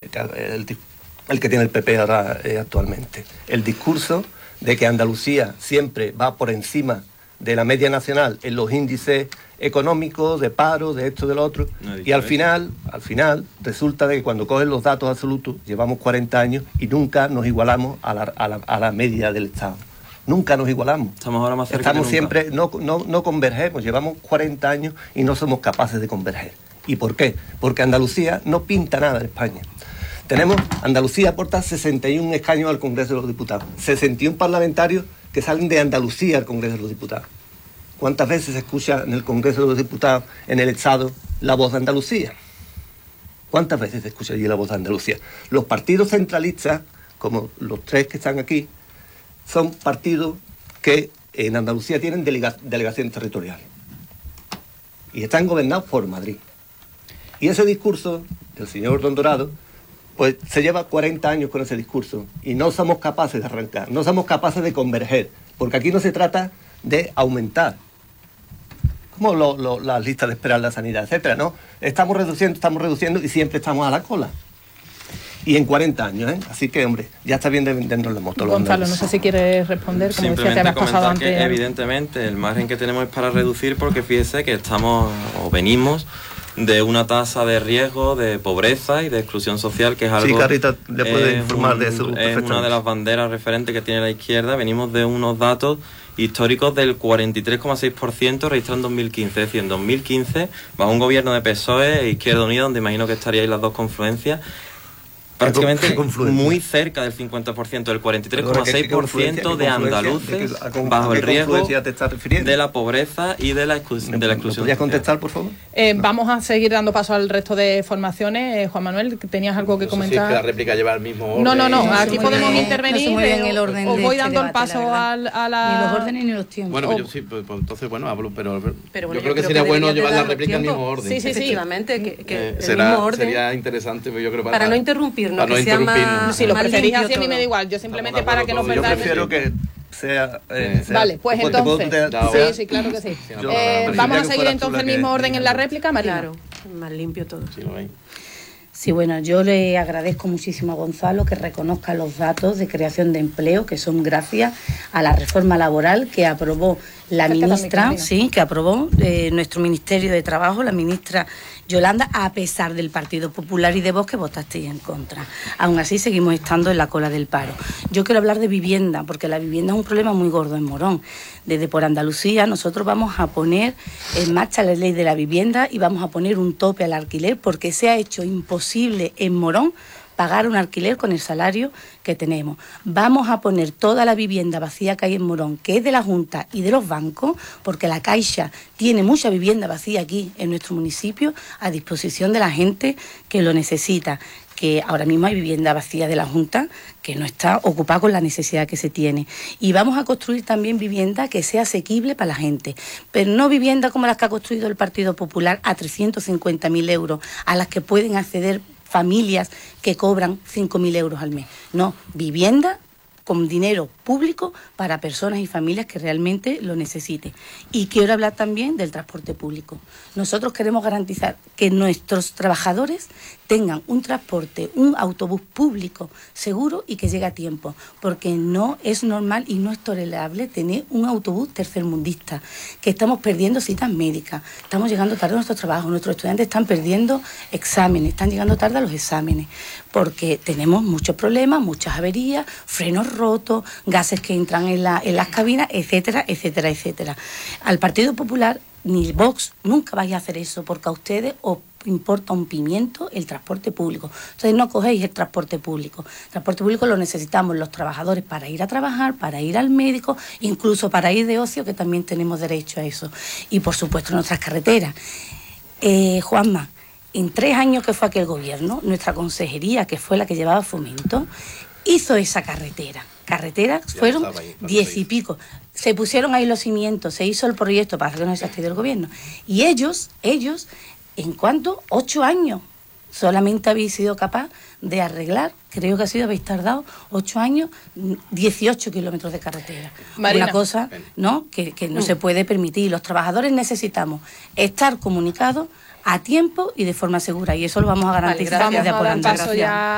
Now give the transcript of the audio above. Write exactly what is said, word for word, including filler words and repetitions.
el, el que tiene el P P ahora eh, actualmente. El discurso de que Andalucía siempre va por encima de la media nacional en los índices económicos, de paro, de esto, de lo otro, no y al final, al final resulta de que cuando cogen los datos absolutos, llevamos cuarenta años y nunca nos igualamos a la, a la, a la media del Estado. Nunca nos igualamos. Estamos ahora más cerca Estamos que siempre, nunca. no, no, no convergemos, llevamos cuarenta años y no somos capaces de converger. ¿Y por qué? Porque Andalucía no pinta nada en España. Tenemos, Andalucía aporta sesenta y un escaños al Congreso de los Diputados, sesenta y un parlamentarios que salen de Andalucía al Congreso de los Diputados. ¿Cuántas veces se escucha en el Congreso de los Diputados, en el Estado, la voz de Andalucía? ¿Cuántas veces se escucha allí la voz de Andalucía? Los partidos centralistas, como los tres que están aquí, son partidos que en Andalucía tienen delega- delegaciones territoriales y están gobernados por Madrid. Y ese discurso del señor Don Dorado, pues se lleva cuarenta años con ese discurso y no somos capaces de arrancar, no somos capaces de converger, porque aquí no se trata de aumentar, como lo, lo, las listas de espera en la sanidad, etcétera, ¿no? Estamos reduciendo, estamos reduciendo y siempre estamos a la cola. Y en cuarenta años, ¿eh? Así que, hombre, ya está bien de vendernos la moto. Gonzalo, no sé si quieres responder, como decía, te habías pasado antes. Que, evidentemente, el margen que tenemos es para reducir, porque fíjese que estamos, o venimos, de una tasa de riesgo, de pobreza y de exclusión social, que es algo... Sí, Carita, le puede informar un, de eso. Es una de las banderas referentes que tiene la izquierda. Venimos de unos datos históricos del cuarenta y tres coma seis por ciento registrado en dos mil quince. Es decir, en dos mil quince, bajo un gobierno de P S O E e Izquierda Unida, donde imagino que estaríais las dos confluencias, prácticamente muy cerca del cincuenta por ciento, del cuarenta y tres coma seis por ciento de andaluces bajo el riesgo de la pobreza y de la, exclu de la exclusión. ¿Podrías contestar, por favor? Eh, vamos a seguir dando paso al resto de formaciones. Eh, Juan Manuel, ¿tenías algo que no comentar? Sé si es que la réplica lleva el mismo orden. No, no, no, aquí no podemos bien, intervenir. No muy bien el orden os de voy este dando debate, el paso al, a la... Ni los órdenes ni los tiempos. Bueno, pues yo sí, pues, pues entonces, bueno, hablo, pero, pero yo bueno, creo que yo sería creo que bueno llevar la dar réplica en el tiempo. mismo orden. Sí, sí, sí. Efectivamente, que, que eh, el será, mismo orden. Sería interesante, yo creo, para, para no interrumpirnos, para no que sea más... Si lo más preferís limpio así, a mí todo. me da igual. Yo simplemente para que nos Yo perdáis. prefiero que sea... Eh, sea vale, pues ¿te puedo entonces... tutear? Sí, sí, claro que sí. Yo- Eh, yo- vamos a yo- seguir fuera entonces tú el la mismo que- orden en la réplica, Marina. Claro, más limpio todo. Sí, lo veis. Sí, bueno, yo le agradezco muchísimo a Gonzalo que reconozca los datos de creación de empleo que son gracias a la reforma laboral que aprobó la Acércate al ministra, micrófono. sí, que aprobó eh, nuestro Ministerio de Trabajo, la ministra Yolanda, a pesar del Partido Popular y de Vox que votasteis en contra. Aún así seguimos estando en la cola del paro. Yo quiero hablar de vivienda, porque la vivienda es un problema muy gordo en Morón. Desde por Andalucía nosotros vamos a poner en marcha la ley de la vivienda y vamos a poner un tope al alquiler, porque se ha hecho imposible en Morón pagar un alquiler con el salario que tenemos. Vamos a poner toda la vivienda vacía que hay en Morón, que es de la Junta y de los bancos, porque la Caixa tiene mucha vivienda vacía aquí en nuestro municipio, a disposición de la gente que lo necesita, que ahora mismo hay vivienda vacía de la Junta que no está ocupada con la necesidad que se tiene. Y vamos a construir también vivienda que sea asequible para la gente, pero no vivienda como las que ha construido el Partido Popular a trescientos cincuenta mil euros, a las que pueden acceder familias que cobran cinco mil euros al mes. No, vivienda con dinero público para personas y familias que realmente lo necesiten. Y quiero hablar también del transporte público. Nosotros queremos garantizar que nuestros trabajadores tengan un transporte, un autobús público seguro y que llegue a tiempo, porque no es normal y no es tolerable tener un autobús tercermundista, que estamos perdiendo citas médicas, estamos llegando tarde a nuestro trabajo, nuestros estudiantes están perdiendo exámenes, están llegando tarde a los exámenes, porque tenemos muchos problemas, muchas averías, frenos rotos, gases que entran en, la, en las cabinas, etcétera, etcétera, etcétera. Al Partido Popular ni Vox nunca vais a hacer eso, porque a ustedes os importa un pimiento el transporte público. Entonces no cogéis el transporte público. El transporte público lo necesitamos los trabajadores para ir a trabajar, para ir al médico, incluso para ir de ocio, que también tenemos derecho a eso. Y por supuesto nuestras carreteras. Eh, Juanma, en tres años que fue aquel gobierno, nuestra consejería, que fue la que llevaba Fomento, hizo esa carretera. Carreteras Ya fueron ahí, diez y pico. Se pusieron ahí los cimientos, se hizo el proyecto para que no se accediera el gobierno. Y ellos, ellos, ¿en cuánto? Ocho años. Solamente habéis sido capaz de arreglar, creo que ha sido, habéis tardado ocho años, dieciocho kilómetros de carretera. Marina. Una cosa, ¿no?, que, que no mm. se puede permitir. Los trabajadores necesitamos estar comunicados a tiempo y de forma segura, y eso lo vamos a garantizar. Vale, vamos a dar paso ya